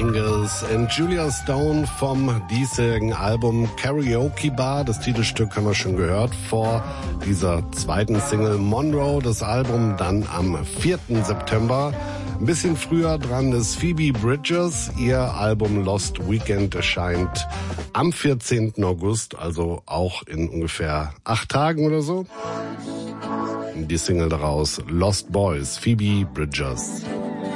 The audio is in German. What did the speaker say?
Angus und Julia Stone vom diesjährigen Album Karaoke Bar. Das Titelstück haben wir schon gehört vor dieser zweiten Single Monroe. Das Album dann am 4. September. Ein bisschen früher dran ist Phoebe Bridgers. Ihr Album Lost Weekend erscheint am 14. August, also auch in ungefähr 8 Tagen oder so. Die Single daraus, Lost Boys, Phoebe Bridgers.